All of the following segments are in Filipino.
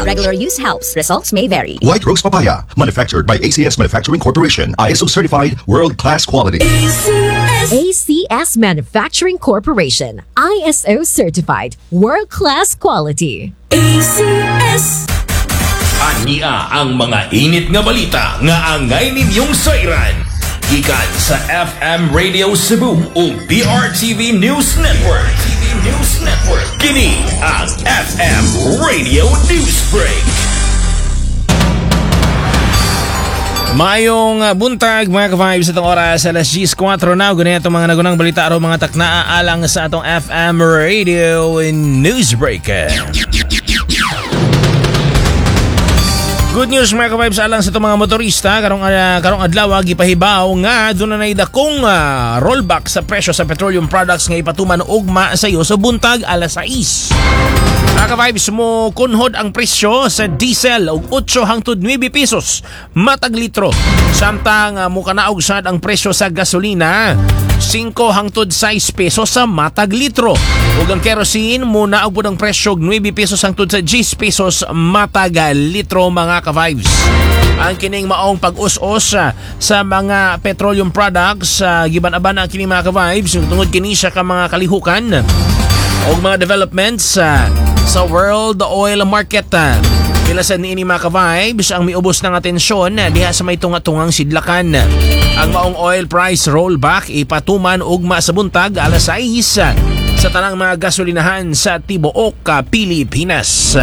Regular use helps. Results may vary. White Rose Papaya, manufactured by ACS Manufacturing Corporation. ISO certified, world-class quality. ACS Manufacturing Corporation. ISO certified, world-class quality. ACS. Ania ang mga init nga balita nga angay ninyong sayran. Gikan sa FM Radio Cebu o BRTV News Network. Kini ang FM Radio Newsbreak. Mayong buntag mga ka-vibes itong oras alas 10:04 na. Ganyan itong mga nagunang balita o mga takna alang sa atong FM Radio Newsbreak. Good news mga ka-vibes alang sa itong mga motorista. Karong adlaw gipahibaw nga doon na dakong rollback sa presyo sa petroleum products nga ipatuman ugma sa iyo sa buntag alas 6. Mga ka-vibes mo kunhod ang presyo sa diesel og 8 hangtod 9 pesos matag litro. Samtang mukanaog sad ang presyo sa gasolina 5 hangtod 6 pesos sa matag litro. Ug ang kerosene muna og pud ang presyo 9 pesos hangtod sa 10 pesos matag litro mga ka-vibes. Ang kining maong pag-us-us sa mga petroleum products giban-aban ang kining mga ka-vibes tungod kini sa mga kalihukan og mga developments sa world oil market. Pilasan ni ini mga ka-vibes ang miubos ng atensyon diha sa may tunga-tungang sidlakan. Ang maong oil price rollback ipatuman ugma sa buntag alas 6 sa tanang mga gasolinahan sa tibuok Pilipinas.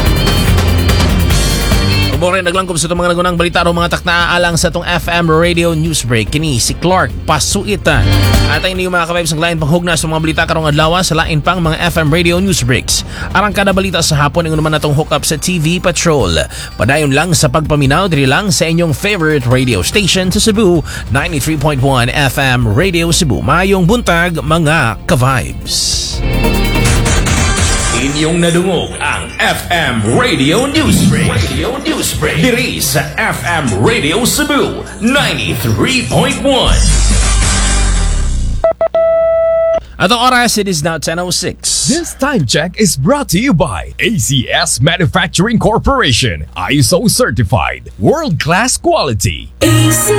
Kumore naglangkob sa itong mga nagunang balita o mga takna alang sa itong FM Radio Newsbreak. Kini si Clark Pasuit. At ang inyo mga ka-vibes ng lain panghugna sa mga balita karong adlaw sa lain pang mga FM Radio Newsbreaks. Arang kada balita sa hapon ingon naman natong hook up sa TV Patrol. Padayon lang sa pagpaminaw diri lang sa inyong favorite radio station sa Cebu, 93.1 FM Radio Cebu. Mayong buntag mga ka-vibes. Inyong nadungog ang FM Radio Newsbreak. Diri sa FM Radio Cebu 93.1. At ang oras, it is now 10:06. This time check is brought to you by ACS Manufacturing Corporation. ISO certified, world-class quality.